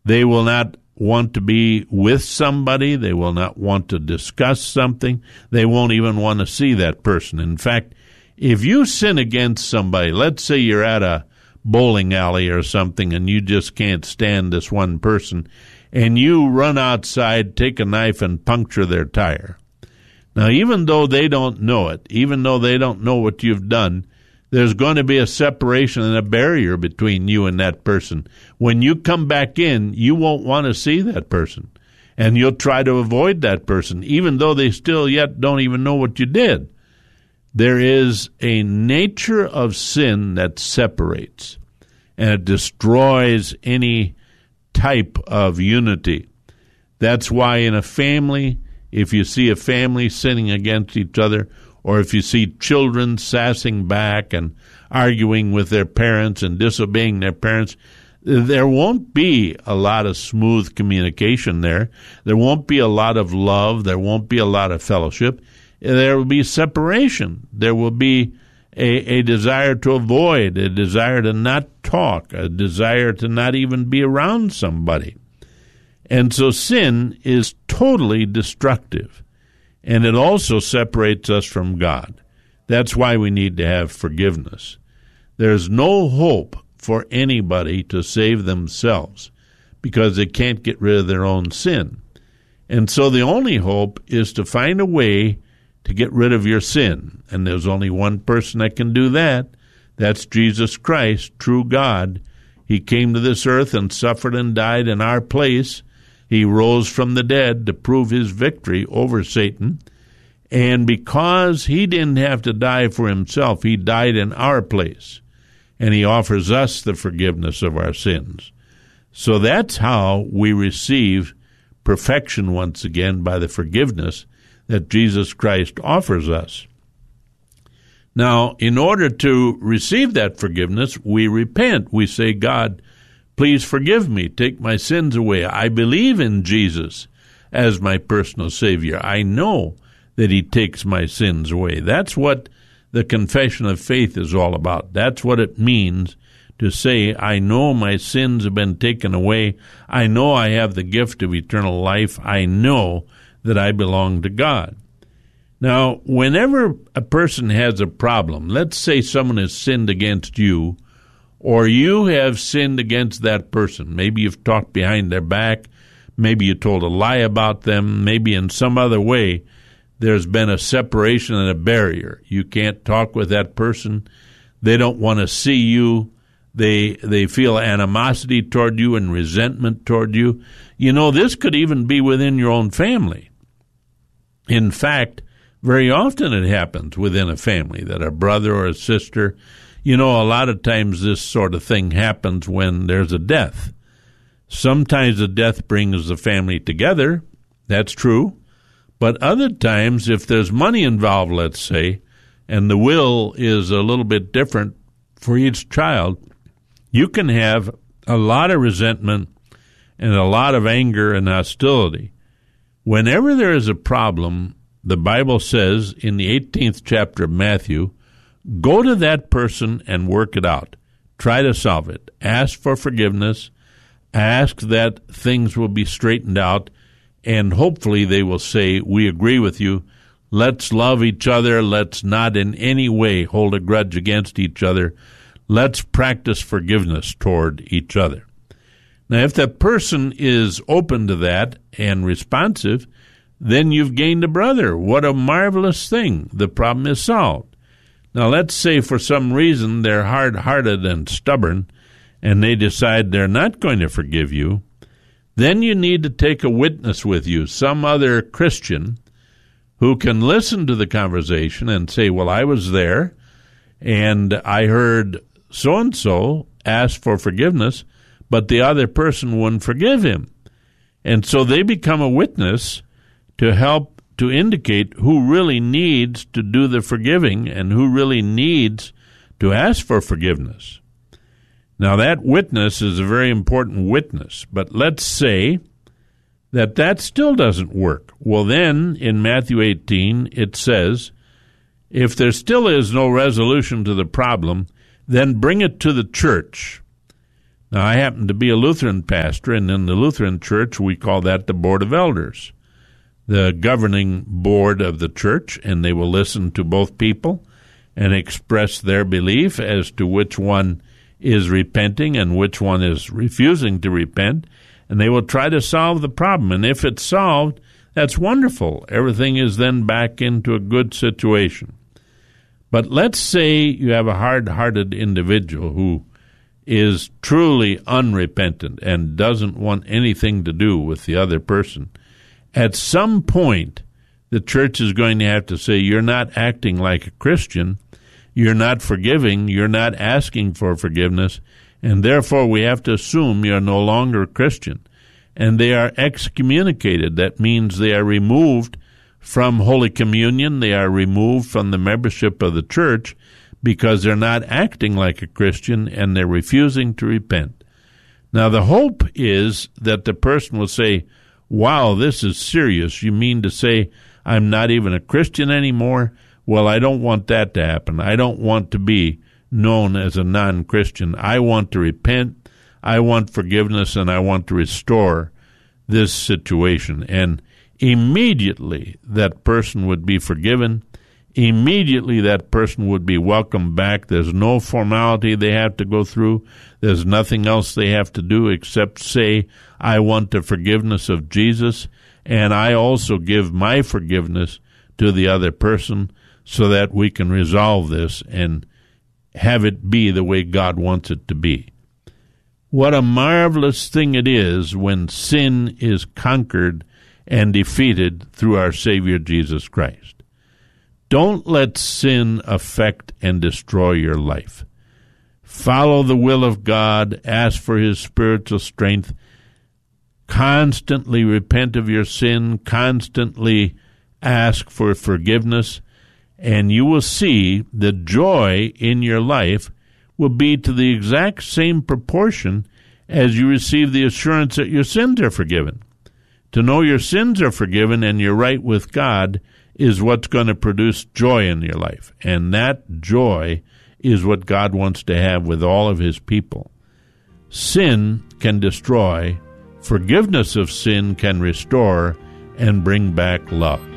They will not want to be with somebody. They will not want to discuss something. They won't even want to see that person. In fact, if you sin against somebody, let's say you're at a bowling alley or something and you just can't stand this one person, and you run outside, take a knife, and puncture their tire. Now, even though they don't know it, even though they don't know what you've done, there's going to be a separation and a barrier between you and that person. When you come back in, you won't want to see that person, and you'll try to avoid that person, even though they still yet don't even know what you did. There is a nature of sin that separates, and it destroys any type of unity. That's why in a family, if you see a family sinning against each other, or if you see children sassing back and arguing with their parents and disobeying their parents, there won't be a lot of smooth communication there. There won't be a lot of love. There won't be a lot of fellowship. There will be separation. There will be a desire to avoid, a desire to not talk, a desire to not even be around somebody. And so sin is totally destructive, and it also separates us from God. That's why we need to have forgiveness. There's no hope for anybody to save themselves because they can't get rid of their own sin. And so the only hope is to find a way to get rid of your sin. And there's only one person that can do that. That's Jesus Christ, true God. He came to this earth and suffered and died in our place. He rose from the dead to prove his victory over Satan. And because he didn't have to die for himself, he died in our place. And he offers us the forgiveness of our sins. So that's how we receive perfection once again, by the forgiveness that Jesus Christ offers us. Now, in order to receive that forgiveness, we repent. We say, God, please forgive me. Take my sins away. I believe in Jesus as my personal Savior. I know that he takes my sins away. That's what the confession of faith is all about. That's what it means to say, I know my sins have been taken away. I know I have the gift of eternal life. I know that I belong to God. Now, whenever a person has a problem, let's say someone has sinned against you, or you have sinned against that person. Maybe you've talked behind their back. Maybe you told a lie about them. Maybe in some other way there's been a separation and a barrier. You can't talk with that person. They don't want to see you. They feel animosity toward you and resentment toward you. You know, this could even be within your own family. In fact, very often it happens within a family that a brother or a sister, you know, a lot of times this sort of thing happens when there's a death. Sometimes the death brings the family together. That's true. But other times, if there's money involved, let's say, and the will is a little bit different for each child, you can have a lot of resentment and a lot of anger and hostility. Whenever there is a problem, the Bible says in the 18th chapter of Matthew, go to that person and work it out. Try to solve it. Ask for forgiveness. Ask that things will be straightened out, and hopefully they will say, we agree with you. Let's love each other. Let's not in any way hold a grudge against each other. Let's practice forgiveness toward each other. Now, if that person is open to that and responsive, then you've gained a brother. What a marvelous thing. The problem is solved. Now, let's say for some reason they're hard-hearted and stubborn, and they decide they're not going to forgive you. Then you need to take a witness with you, some other Christian who can listen to the conversation and say, well, I was there, and I heard so-and-so ask for forgiveness, but the other person wouldn't forgive him. And so they become a witness to help to indicate who really needs to do the forgiving and who really needs to ask for forgiveness. Now, that witness is a very important witness, but let's say that still doesn't work. Well, then, in Matthew 18, it says, if there still is no resolution to the problem, then bring it to the church. Now, I happen to be a Lutheran pastor, and in the Lutheran Church, we call that the Board of Elders, the governing board of the church, and they will listen to both people and express their belief as to which one is repenting and which one is refusing to repent, and they will try to solve the problem. And if it's solved, that's wonderful. Everything is then back into a good situation. But let's say you have a hard-hearted individual who is truly unrepentant and doesn't want anything to do with the other person. At some point, the church is going to have to say, you're not acting like a Christian, you're not forgiving, you're not asking for forgiveness, and therefore we have to assume you're no longer a Christian. And they are excommunicated. That means they are removed from Holy Communion, they are removed from the membership of the church because they're not acting like a Christian and they're refusing to repent. Now, the hope is that the person will say, wow, this is serious. You mean to say I'm not even a Christian anymore? Well, I don't want that to happen. I don't want to be known as a non-Christian. I want to repent, I want forgiveness, and I want to restore this situation. And immediately that person would be forgiven. Immediately that person would be welcomed back. There's no formality they have to go through. There's nothing else they have to do except say, I want the forgiveness of Jesus, and I also give my forgiveness to the other person so that we can resolve this and have it be the way God wants it to be. What a marvelous thing it is when sin is conquered and defeated through our Savior Jesus Christ. Don't let sin affect and destroy your life. Follow the will of God, ask for His spiritual strength, constantly repent of your sin, constantly ask for forgiveness, and you will see the joy in your life will be to the exact same proportion as you receive the assurance that your sins are forgiven. To know your sins are forgiven and you're right with God is what's going to produce joy in your life. And that joy is what God wants to have with all of His people. Sin can destroy, forgiveness of sin can restore and bring back love.